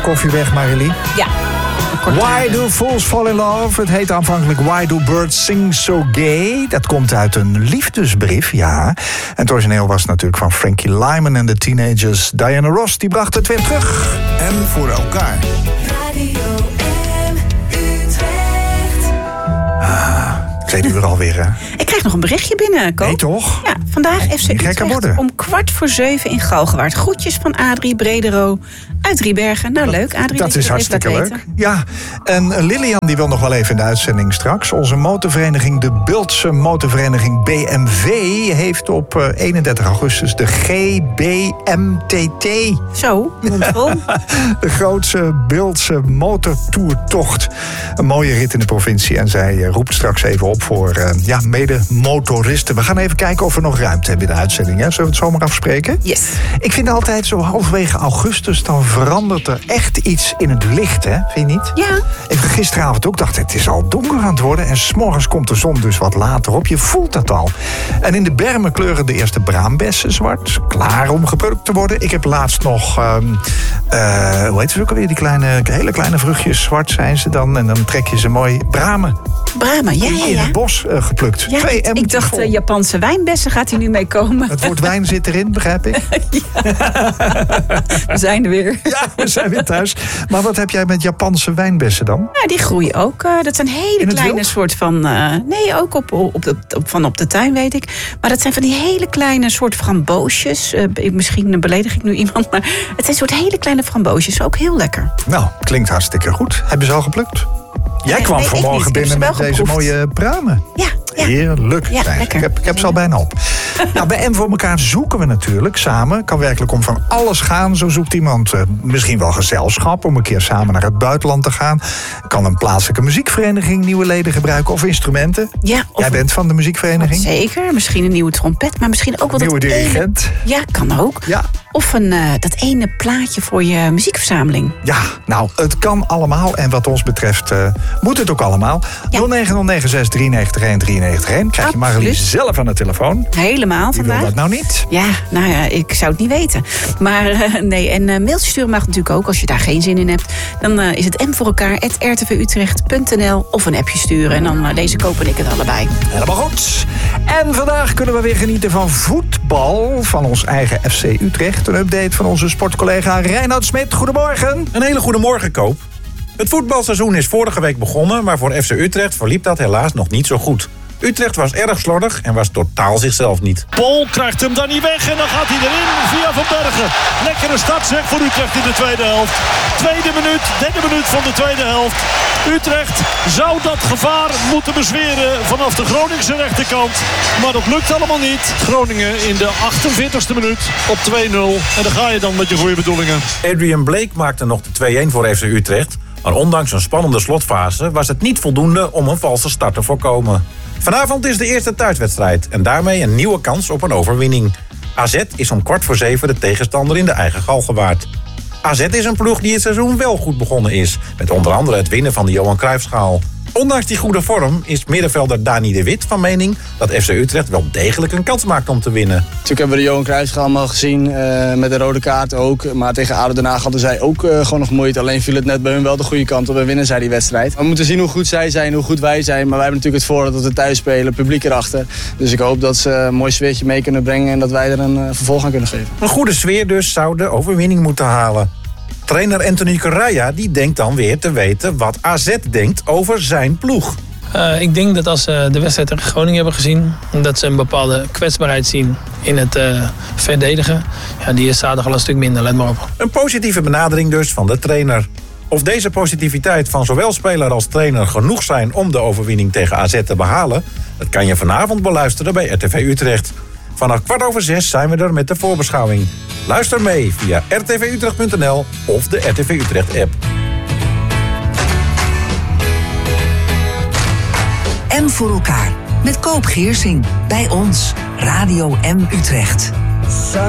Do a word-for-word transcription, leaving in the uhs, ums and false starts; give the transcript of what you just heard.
koffie weg, Marilie? Ja. Why do fools fall in love? Het heet aanvankelijk Why do birds sing so gay? Dat komt uit een liefdesbrief, ja. En het origineel was natuurlijk van Frankie Lyman en de Teenagers. Diana Ross, die bracht het weer terug. En voor elkaar. Radio M Utrecht. Ah, tweede uur alweer, hè? Ik krijg nog een berichtje binnen, Koop. Nee, toch? Ja, vandaag Nee, F C niet gekker Utrecht worden. om kwart voor zeven in Galgenwaard. Groetjes van Adrie Bredero uit Driebergen. Nou, leuk, Adrie. Dat je is het even hartstikke laat leuk. weten. Ja, en Lilian die wil nog wel even in de uitzending straks. Onze motorvereniging, de Bultse motorvereniging B M W... heeft op eh, eenendertig augustus de G B M T T... Zo, mondvol. de grootste Bultse motortoertocht. Een mooie rit in de provincie. En zij eh, roept straks even op voor eh, ja, mede-motoristen. We gaan even kijken of we nog ruimte hebben in de uitzending. Hè? Zullen we het zomaar afspreken? Yes. Ik vind altijd zo halverwege augustus... dan verandert er echt iets in het licht, hè? Vind je niet? Ja. Ik gisteravond ook dacht, het is al donker aan het worden... en 's morgens komt de zon dus wat later op. Je voelt dat al. En in de bermen kleuren de eerste braambessen zwart. Klaar om geplukt te worden. Ik heb laatst nog... Um, uh, hoe heet ze ook alweer? Die kleine, hele kleine vruchtjes. Zwart zijn ze dan. En dan trek je ze mooi bramen. Bramen, ja, ja, In ja. het bos uh, geplukt. Ja, Twee ik, emmer ik dacht, vol. uh, Japanse wijnbessen gaat hij nu mee komen. Het woord wijn zit erin, begrijp ik. We zijn er weer. Ja, we zijn weer thuis. Maar wat heb jij met Japanse wijnbessen dan? Ja, die groeien ook. Uh, dat zijn hele In het kleine wild? soort van... Uh, nee, ook op, op de, op, van op de tuin, weet ik. Maar dat zijn van die hele kleine soort framboosjes. Uh, misschien beledig ik nu iemand, maar het zijn soort hele kleine framboosjes. Ook heel lekker. Nou, klinkt hartstikke goed. Hebben ze al geplukt? Jij Nee, kwam nee, ik niet. vanmorgen Ik heb binnen ze wel met deze geproefd. mooie bramen. Ja, ja. Heerlijk. Ja, Kijk, lekker. Ik heb, ik heb ze al bijna op. Nou, bij M voor elkaar zoeken we natuurlijk samen. Kan werkelijk om van alles gaan. Zo zoekt iemand uh, misschien wel gezelschap om een keer samen naar het buitenland te gaan. Kan een plaatselijke muziekvereniging nieuwe leden gebruiken of instrumenten. Ja, of Jij bent van de muziekvereniging. zeker. Misschien een nieuwe trompet, maar misschien ook wel Nieuwe dat dirigent. Ene... Ja, kan ook. Ja. Of een, uh, dat ene plaatje voor je muziekverzameling. Ja, nou, het kan allemaal. En wat ons betreft uh, moet het ook allemaal. Ja. nul negen nul negen zes drie negen een drie negen een. Krijg je Marilie Absoluut. zelf aan de telefoon. Helemaal Die wil vandaag. dat nou niet. Ja, nou ja, ik zou het niet weten. Maar uh, nee, en uh, mailtje sturen mag natuurlijk ook als je daar geen zin in hebt. Dan uh, is het m voor elkaar at r t v utrecht punt n l of een appje sturen. En dan uh, deze kopen ik het allebei. Helemaal goed. En vandaag kunnen we weer genieten van voetbal. Van ons eigen F C Utrecht. Een update van onze sportcollega Reinoud Smit. Goedemorgen. Een hele goede morgen, Koop. Het voetbalseizoen is vorige week begonnen, maar voor F C Utrecht verliep dat helaas nog niet zo goed. Utrecht was erg slordig en was totaal zichzelf niet. Pol krijgt hem dan niet weg en dan gaat hij erin via Van Bergen. Lekkere start zeg voor Utrecht in de tweede helft. Tweede minuut, derde minuut van de tweede helft. Utrecht zou dat gevaar moeten bezweren vanaf de Groningse rechterkant. Maar dat lukt allemaal niet. Groningen in de achtenveertigste minuut op twee nul. En dan ga je dan met je goede bedoelingen. Adrian Blake maakte nog de twee-een voor F C Utrecht. Maar ondanks een spannende slotfase was het niet voldoende om een valse start te voorkomen. Vanavond is de eerste thuiswedstrijd en daarmee een nieuwe kans op een overwinning. A Z is om kwart voor zeven de tegenstander in de eigen Galgenwaard. A Z is een ploeg die het seizoen wel goed begonnen is, met onder andere het winnen van de Johan Cruijffschaal. Ondanks die goede vorm is middenvelder Dani de Wit van mening dat F C Utrecht wel degelijk een kans maakt om te winnen. Natuurlijk hebben we de Johan Cruijffschaal allemaal gezien, uh, met de rode kaart ook. Maar tegen A D O Den Haag hadden zij ook uh, gewoon nog moeite. Alleen viel het net bij hun wel de goede kant op en winnen zij die wedstrijd. We moeten zien hoe goed zij zijn, hoe goed wij zijn. Maar wij hebben natuurlijk het voordeel dat we thuis spelen, publiek erachter. Dus ik hoop dat ze een mooi sfeertje mee kunnen brengen en dat wij er een uh, vervolg aan kunnen geven. Een goede sfeer dus zou de overwinning moeten halen. Trainer Anthony Correia die denkt dan weer te weten wat A Z denkt over zijn ploeg. Uh, ik denk dat als ze de wedstrijd tegen Groningen hebben gezien, dat ze een bepaalde kwetsbaarheid zien in het uh, verdedigen. Ja, die is zaterdag al een stuk minder, let maar op. Een positieve benadering dus van de trainer. Of deze positiviteit van zowel speler als trainer genoeg zijn om de overwinning tegen A Z te behalen, dat kan je vanavond beluisteren bij R T V Utrecht. Vanaf kwart over zes zijn we er met de voorbeschouwing. Luister mee via r t v utrecht punt n l of de R T V Utrecht app. M voor elkaar. Met Koop Geersing. Bij ons. Radio M Utrecht.